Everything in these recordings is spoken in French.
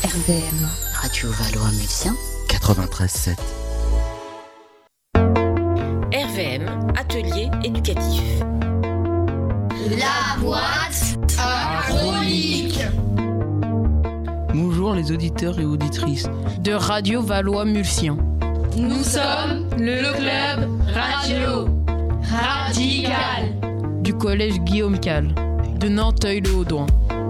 RVM, Radio Valois-Mulsien, 93.7. RVM, atelier éducatif. La boîte à chronique. Bonjour les auditeurs et auditrices de Radio Valois-Mulsien. Nous sommes le club radio radical du collège Guillaume Cal de Nanteuil-le-Haudouin.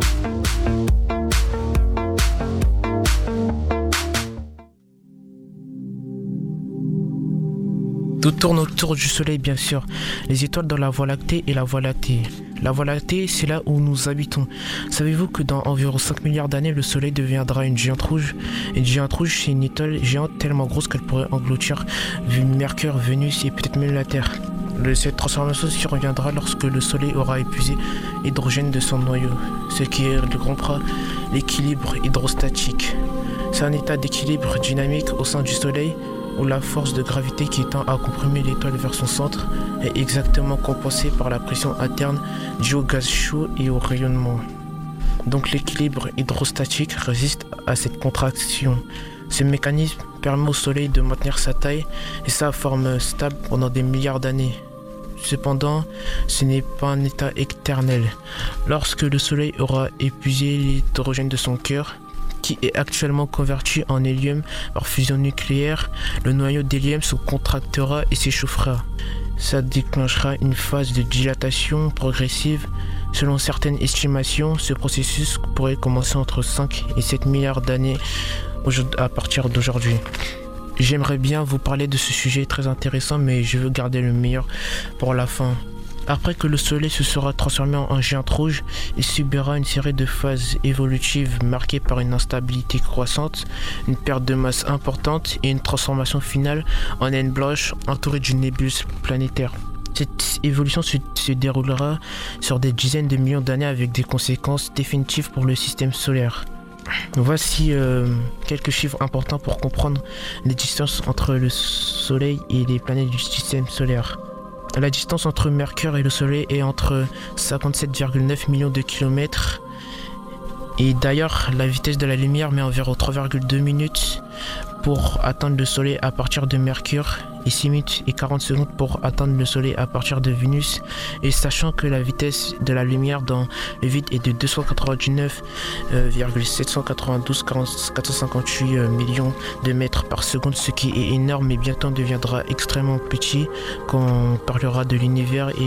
Tout tourne autour du soleil, bien sûr. Les étoiles dans la Voie lactée et la Voie lactée. La Voie lactée, c'est là où nous habitons. Savez-vous que dans environ 5 milliards d'années, le soleil deviendra une géante rouge? Une géante rouge, c'est une étoile géante tellement grosse qu'elle pourrait engloutir Mercure, Vénus et peut-être même la Terre. Cette transformation surviendra lorsque le soleil aura épuisé l'hydrogène de son noyau, ce qui rompra l'équilibre hydrostatique. C'est un état d'équilibre dynamique au sein du soleil où la force de gravité qui tend à comprimer l'étoile vers son centre est exactement compensée par la pression interne due au gaz chaud et au rayonnement. Donc l'équilibre hydrostatique résiste à cette contraction. Ce mécanisme permet au soleil de maintenir sa taille et sa forme stable pendant des milliards d'années. Cependant, ce n'est pas un état éternel. Lorsque le soleil aura épuisé l'hydrogène de son cœur, qui est actuellement converti en hélium par fusion nucléaire, le noyau d'hélium se contractera et s'échauffera. Ça déclenchera une phase de dilatation progressive. Selon certaines estimations, ce processus pourrait commencer entre 5 et 7 milliards d'années à partir d'aujourd'hui. J'aimerais bien vous parler de ce sujet très intéressant, mais je veux garder le meilleur pour la fin. Après que le soleil se sera transformé en géante rouge, il subira une série de phases évolutives marquées par une instabilité croissante, une perte de masse importante et une transformation finale en naine blanche entourée d'une nébuleuse planétaire. Cette évolution se déroulera sur des dizaines de millions d'années avec des conséquences définitives pour le système solaire. Voici quelques chiffres importants pour comprendre les distances entre le soleil et les planètes du système solaire. La distance entre Mercure et le Soleil est entre 57,9 millions de kilomètres. Et d'ailleurs, la vitesse de la lumière met environ 3,2 minutes pour atteindre le Soleil à partir de Mercure et 6 minutes et 40 secondes pour atteindre le Soleil à partir de Vénus. Et sachant que la vitesse de la lumière dans le vide est de 299,792 458 millions de mètres par seconde, ce qui est énorme et bientôt deviendra extrêmement petit quand on parlera de l'univers et